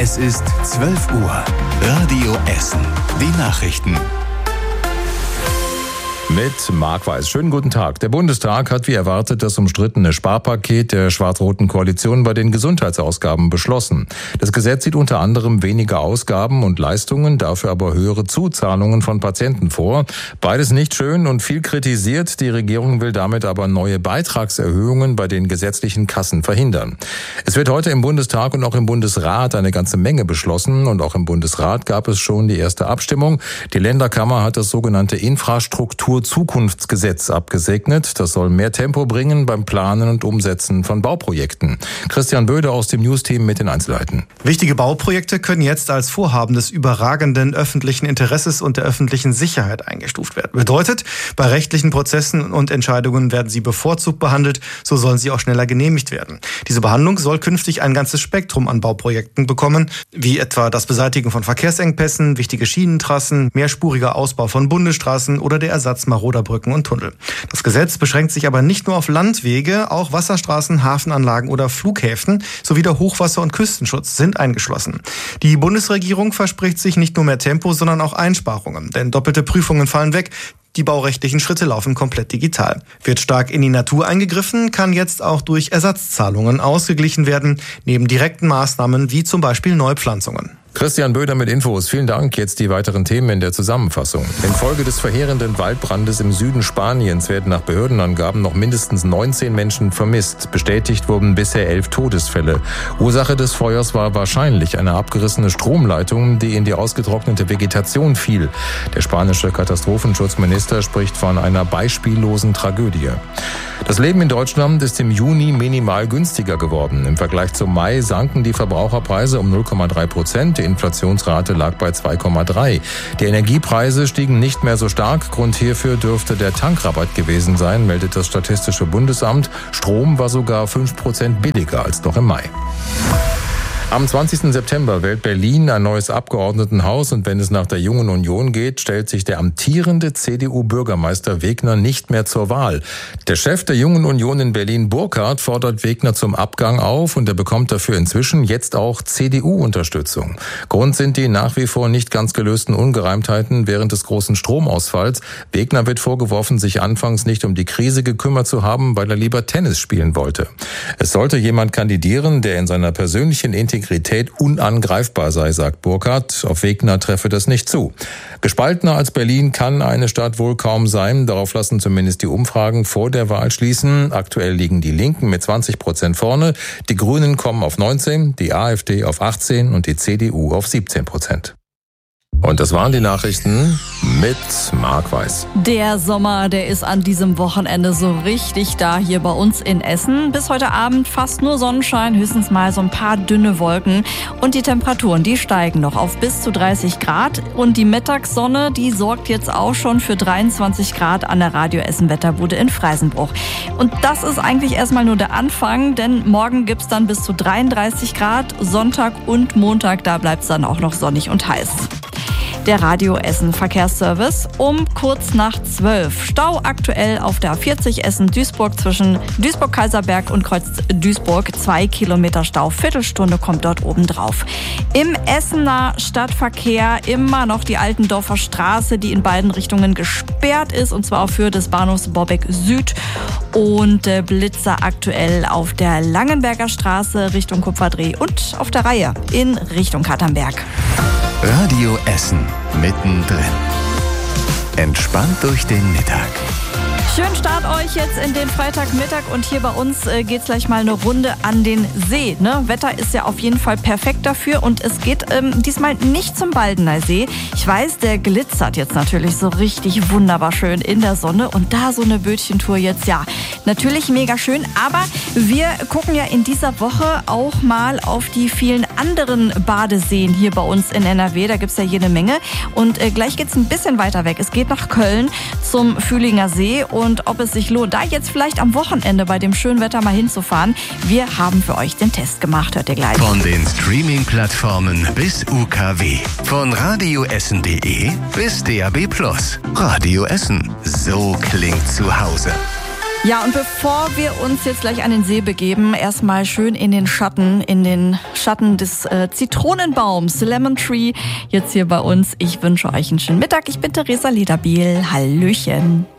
Es ist 12 Uhr. Radio Essen. Die Nachrichten. Mit Marc Weiß. Schönen guten Tag. Der Bundestag hat wie erwartet das umstrittene Sparpaket der schwarz-roten Koalition bei den Gesundheitsausgaben beschlossen. Das Gesetz sieht unter anderem weniger Ausgaben und Leistungen, dafür aber höhere Zuzahlungen von Patienten vor. Beides nicht schön und viel kritisiert. Die Regierung will damit aber neue Beitragserhöhungen bei den gesetzlichen Kassen verhindern. Es wird heute im Bundestag und auch im Bundesrat eine ganze Menge beschlossen und auch im Bundesrat gab es schon die erste Abstimmung. Die Länderkammer hat das sogenannte Infrastruktur-Zukunftsgesetz abgesegnet. Das soll mehr Tempo bringen beim Planen und Umsetzen von Bauprojekten. Christian Böde aus dem News-Team mit den Einzelheiten. Wichtige Bauprojekte können jetzt als Vorhaben des überragenden öffentlichen Interesses und der öffentlichen Sicherheit eingestuft werden. Bedeutet, bei rechtlichen Prozessen und Entscheidungen werden sie bevorzugt behandelt, so sollen sie auch schneller genehmigt werden. Diese Behandlung soll künftig ein ganzes Spektrum an Bauprojekten bekommen, wie etwa das Beseitigen von Verkehrsengpässen, wichtige Schienentrassen, mehrspuriger Ausbau von Bundesstraßen oder der Ersatz maroder Brücken und Tunnel. Das Gesetz beschränkt sich aber nicht nur auf Landwege, auch Wasserstraßen, Hafenanlagen oder Flughäfen sowie der Hochwasser- und Küstenschutz sind eingeschlossen. Die Bundesregierung verspricht sich nicht nur mehr Tempo, sondern auch Einsparungen, denn doppelte Prüfungen fallen weg. Die baurechtlichen Schritte laufen komplett digital. Wird stark in die Natur eingegriffen, kann jetzt auch durch Ersatzzahlungen ausgeglichen werden, neben direkten Maßnahmen wie zum Beispiel Neupflanzungen. Christian Böder mit Infos. Vielen Dank. Jetzt die weiteren Themen in der Zusammenfassung. Infolge des verheerenden Waldbrandes im Süden Spaniens werden nach Behördenangaben noch mindestens 19 Menschen vermisst. Bestätigt wurden bisher 11 Todesfälle. Ursache des Feuers war wahrscheinlich eine abgerissene Stromleitung, die in die ausgetrocknete Vegetation fiel. Der spanische Katastrophenschutzminister spricht von einer beispiellosen Tragödie. Das Leben in Deutschland ist im Juni minimal günstiger geworden. Im Vergleich zum Mai sanken die Verbraucherpreise um 0,3%. Die Inflationsrate lag bei 2,3. Die Energiepreise stiegen nicht mehr so stark. Grund hierfür dürfte der Tankrabatt gewesen sein, meldet das Statistische Bundesamt. Strom war sogar 5% billiger als noch im Mai. Am 20. September wählt Berlin ein neues Abgeordnetenhaus und wenn es nach der Jungen Union geht, stellt sich der amtierende CDU-Bürgermeister Wegner nicht mehr zur Wahl. Der Chef der Jungen Union in Berlin, Burkhardt, fordert Wegner zum Abgang auf und er bekommt dafür inzwischen jetzt auch CDU-Unterstützung. Grund sind die nach wie vor nicht ganz gelösten Ungereimtheiten während des großen Stromausfalls. Wegner wird vorgeworfen, sich anfangs nicht um die Krise gekümmert zu haben, weil er lieber Tennis spielen wollte. Es sollte jemand kandidieren, der in seiner persönlichen Integrität unangreifbar sei, sagt Burkhardt. Auf Wegner treffe das nicht zu. Gespaltener als Berlin kann eine Stadt wohl kaum sein. Darauf lassen zumindest die Umfragen vor der Wahl schließen. Aktuell liegen die Linken mit 20% vorne. Die Grünen kommen auf 19%, die AfD auf 18% und die CDU auf 17%. Und das waren die Nachrichten mit Marc Weiß. Der Sommer, der ist an diesem Wochenende so richtig da hier bei uns in Essen. Bis heute Abend fast nur Sonnenschein, höchstens mal so ein paar dünne Wolken. Und die Temperaturen, die steigen noch auf bis zu 30 Grad. Und die Mittagssonne, die sorgt jetzt auch schon für 23 Grad an der Radio Essen Wetterbude in Freisenbruch. Und das ist eigentlich erstmal nur der Anfang, denn morgen gibt's dann bis zu 33 Grad. Sonntag und Montag, da bleibt's dann auch noch sonnig und heiß. Der Radio Essen Verkehrsservice um kurz nach 12. Stau aktuell auf der A40 Essen-Duisburg zwischen Duisburg-Kaiserberg und Kreuz Duisburg. 2 Kilometer Stau, Viertelstunde kommt dort oben drauf. Im Essener Stadtverkehr immer noch die Altendorfer Straße, die in beiden Richtungen gesperrt ist, und zwar auf Höhe des Bahnhofs Borbeck Süd. Und Blitzer aktuell auf der Langenberger Straße Richtung Kupferdreh und auf der Reihe in Richtung Katernberg. Radio Essen mittendrin. Entspannt durch den Mittag. Schönen Start euch jetzt in den Freitagmittag und hier bei uns geht's gleich mal eine Runde an den See. Ne? Wetter ist ja auf jeden Fall perfekt dafür und es geht diesmal nicht zum Baldener See. Ich weiß, der glitzert jetzt natürlich so richtig wunderbar schön in der Sonne und da so eine Bötchentour jetzt, ja, natürlich mega schön. Aber wir gucken ja in dieser Woche auch mal auf die vielen anderen Badeseen hier bei uns in NRW. Da gibt's ja jede Menge und gleich geht's ein bisschen weiter weg. Es geht nach Köln zum Fühlinger See und ob es sich lohnt, da jetzt vielleicht am Wochenende bei dem schönen Wetter mal hinzufahren. Wir haben für euch den Test gemacht, hört ihr gleich. Von den Streaming-Plattformen bis UKW. Von radioessen.de bis DAB+. Radio Essen. So klingt zu Hause. Ja, und bevor wir uns jetzt gleich an den See begeben, erstmal schön in den Schatten des Zitronenbaums, Lemon Tree, jetzt hier bei uns. Ich wünsche euch einen schönen Mittag. Ich bin Theresa Lederbiel. Hallöchen.